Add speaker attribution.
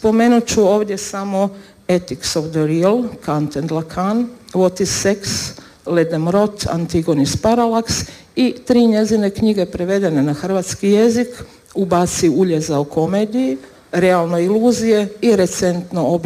Speaker 1: Spomenut ću ovdje samo Ethics of the Real, Kant and Lacan, What is Sex, Ledemrot, Antigonis Parallax i 3 njezine knjige prevedene na hrvatski jezik, Ubaci uljeza u komediji, Realne iluzije i recentno